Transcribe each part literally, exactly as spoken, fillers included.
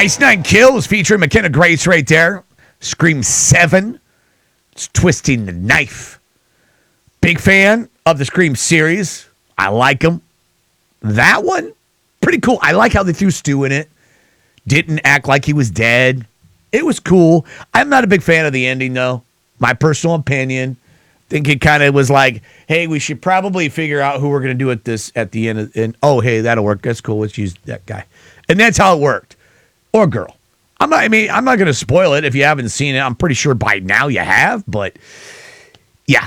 Ice Nine Kills featuring McKenna Grace right there. Scream seven. It's Twisting the Knife. Big fan of the Scream series. I like them. That one, pretty cool. I like how they threw Stu in it. Didn't act like he was dead. It was cool. I'm not a big fan of the ending, though. My personal opinion. Think it kind of was like, hey, we should probably figure out who we're going to do at this at the end. Of, and oh, hey, that'll work. That's cool. Let's use that guy. And that's how it worked. Or girl. I'm not. I mean, I'm not going to spoil it if you haven't seen it. I'm pretty sure by now you have. But yeah,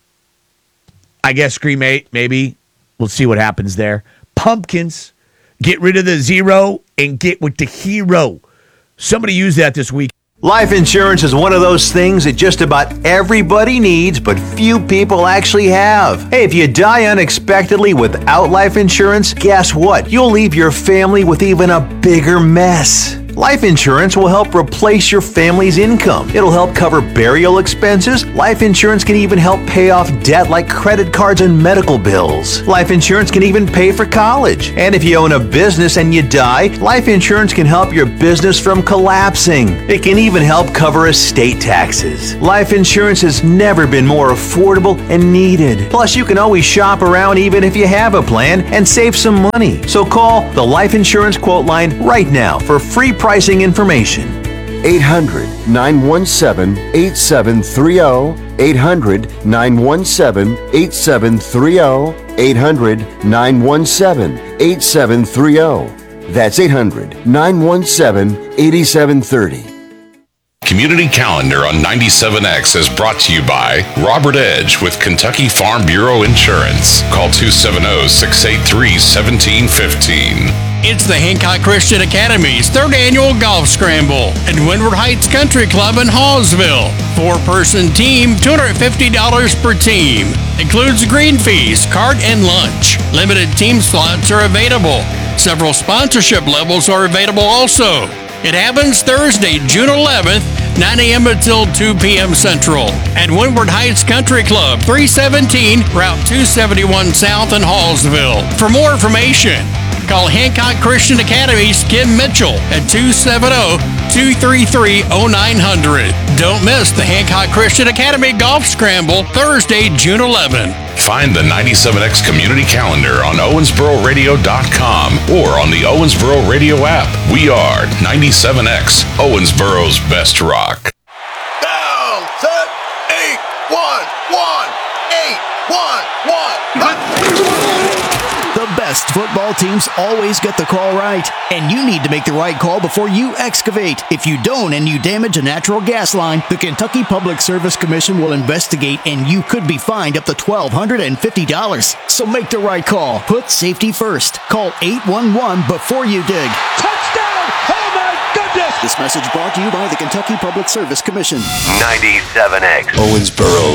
I guess Scream eight. Maybe we'll see what happens there. Pumpkins. Get rid of the zero and get with the hero. Somebody used that this week. Life insurance is one of those things that just about everybody needs, but few people actually have. Hey, if you die unexpectedly without life insurance, guess what? You'll leave your family with even a bigger mess. Life insurance will help replace your family's income. It'll help cover burial expenses. Life insurance can even help pay off debt like credit cards and medical bills. Life insurance can even pay for college. And if you own a business and you die, life insurance can help your business from collapsing. It can even help cover estate taxes. Life insurance has never been more affordable and needed. Plus, you can always shop around even if you have a plan and save some money. So call the Life Insurance Quote Line right now for free pricing information. eight hundred, nine one seven, eight seven three zero. eight hundred, nine one seven, eight seven three zero. eight hundred, nine one seven, eight seven three zero. That's eight hundred, nine one seven, eight seven three zero. Community Calendar on ninety-seven X is brought to you by Robert Edge with Kentucky Farm Bureau Insurance. Call two seven zero, six eight three, one seven one five. It's the Hancock Christian Academy's third annual golf scramble at Windward Heights Country Club in Hallsville. Four-person team, two hundred fifty dollars per team. Includes green fees, cart, and lunch. Limited team slots are available. Several sponsorship levels are available also. It happens Thursday, June eleventh, nine a.m. until two p.m. Central at Windward Heights Country Club, three seventeen Route two seventy-one South in Hallsville. For more information, call Hancock Christian Academy's Kim Mitchell at two seven zero, two three three, zero nine zero zero. Don't miss the Hancock Christian Academy Golf Scramble, Thursday, June eleventh. Find the ninety-seven X Community Calendar on Owensboro Radio dot com or on the Owensboro Radio app. We are ninety-seven X, Owensboro's best rock. Down, set, eight, one, one, eight, one, one. The best football teams always get the call right, and you need to make the right call before you excavate. If you don't and you damage a natural gas line, the Kentucky Public Service Commission will investigate, and you could be fined up to one thousand two hundred fifty dollars. So make the right call. Put safety first. Call eight one one before you dig. Touchdown! Oh my goodness! This message brought to you by the Kentucky Public Service Commission. ninety-seven X. Owensboro